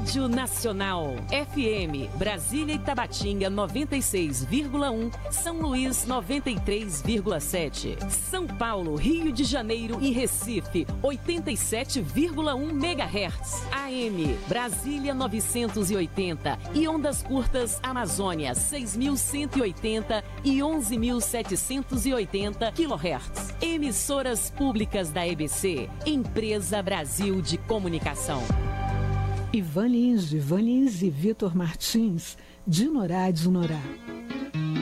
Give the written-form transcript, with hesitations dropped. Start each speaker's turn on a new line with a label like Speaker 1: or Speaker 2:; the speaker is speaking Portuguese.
Speaker 1: Rádio Nacional. FM, Brasília e Tabatinga 96,1, São Luís 93,7. São Paulo, Rio de Janeiro e Recife 87,1 MHz. AM, Brasília 980 e ondas curtas Amazônia 6.180 e 11.780 kHz. Emissoras públicas da EBC, Empresa Brasil de Comunicação.
Speaker 2: Ivan Lins e Vitor Martins, de Norá.